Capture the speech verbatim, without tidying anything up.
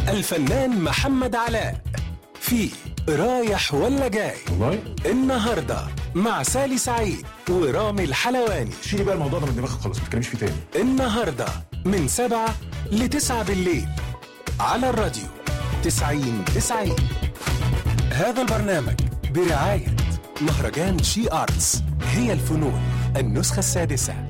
الفنان محمد علاء في رايح ولا جاي. والله النهارده مع سالي سعيد ورامي الحلواني. شيلي بقى الموضوع ده من دماغك خالص، ما تتكلمش فيه تاني. النهارده من سبعة لتسعة بالليل على الراديو تسعين تسعين. هذا البرنامج برعاية مهرجان شي آرتس، هي الفنون النسخة السادسة.